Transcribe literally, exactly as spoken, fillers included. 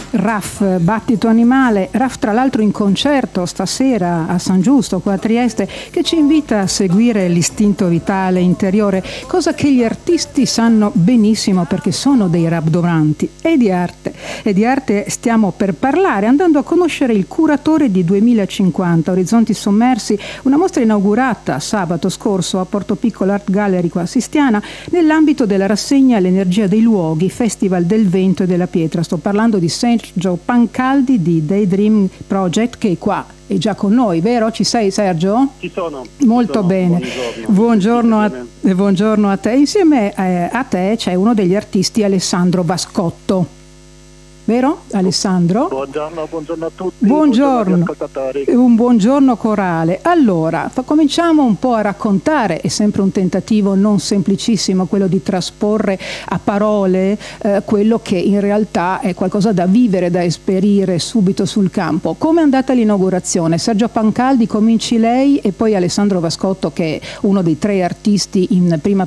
Raf, Battito Animale, Raf tra l'altro in concerto stasera a San Giusto qua a Trieste, che ci invita a seguire l'istinto vitale interiore, cosa che gli artisti sanno benissimo perché sono dei rabdoranti. E di arte, e di arte stiamo per parlare andando a conoscere il curatore di duemilacinquanta, Orizzonti Sommersi, una mostra inaugurata sabato scorso a Porto Piccolo Art Gallery qua a Sistiana nell'ambito della rassegna L'energia dei luoghi, Festival del vento e della pietra. Sto parlando di Sergio Pancaldi di Daydream Project, che è qua, è già con noi, vero? Ci sei, Sergio? Ci sono. Molto ci sono. bene. Buongiorno. Buongiorno a, buongiorno a te. Insieme eh, a te c'è uno degli artisti, Alessandro Vascotto. Vero Alessandro? Buongiorno, buongiorno a tutti. Buongiorno, buongiorno ascoltatori. Un buongiorno corale. Allora, fa, cominciamo un po' a raccontare, è sempre un tentativo non semplicissimo quello di trasporre a parole eh, quello che in realtà è qualcosa da vivere, da esperire subito sul campo. Come è andata l'inaugurazione? Sergio Pancaldi, cominci lei e poi Alessandro Vascotto, che è uno dei tre artisti in prima